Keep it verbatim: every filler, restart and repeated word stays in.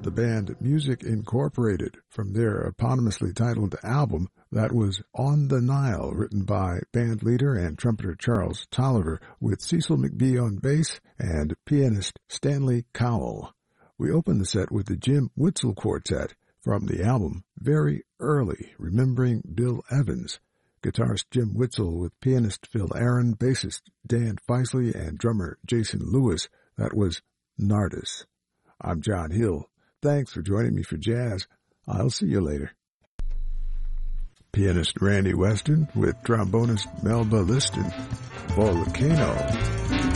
the band Music Incorporated from their eponymously titled album that was On the Nile, written by band leader and trumpeter Charles Tolliver with Cecil McBee on bass and pianist Stanley Cowell. We opened the set with the Jim Witzel Quartet from the album Very Early, Remembering Bill Evans. Guitarist Jim Witzel with pianist Phil Aaron, bassist Dan Feisley, and drummer Jason Lewis. That was Nardis. I'm John Hill. Thanks for joining me for jazz. I'll see you later. Pianist Randy Weston with trombonist Melba Liston. Volcano.